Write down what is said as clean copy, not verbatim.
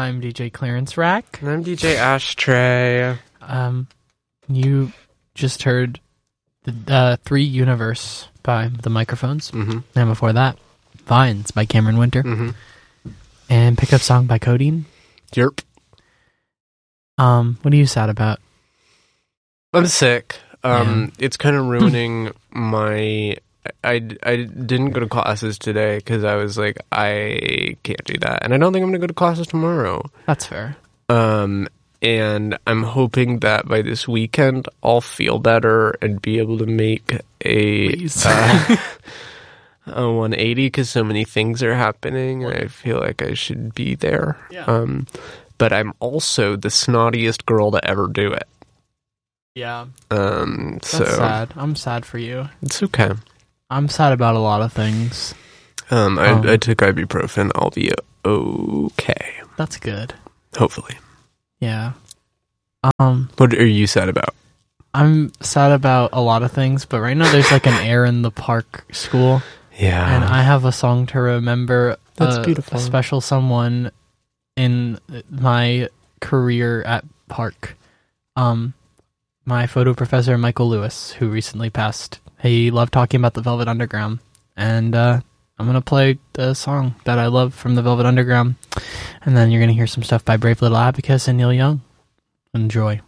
I'm DJ Clarence Rack. And I'm DJ Ashtray. You just heard the 3 Universe by The Microphones. Mm-hmm. And before that, Vines by Cameron Winter. Mm-hmm. And Pickup Song by Codeine. Yerp. What are you sad about? I'm sick. It's kind of ruining my... I didn't go to classes today because I was like, I can't do that. And I don't think I'm going to go to classes tomorrow. That's fair. And I'm hoping that by this weekend, I'll feel better and be able to make a 180 because so many things are happening. And I feel like I should be there. Yeah. But I'm also the snottiest girl to ever do it. Yeah. That's sad. I'm sad for you. It's okay. I'm sad about a lot of things. I took ibuprofen. I'll be okay. That's good. Hopefully. Yeah. What are you sad about? I'm sad about a lot of things, but right now there's like an Air in the Park school. Yeah. And I have a song to remember. That's beautiful. A special someone in my career at Park. My photo professor, Michael Lewis, who recently passed. He loved talking about the Velvet Underground. And I'm going to play the song that I love from the Velvet Underground. And then you're going to hear some stuff by Brave Little Abacus and Neil Young. Enjoy.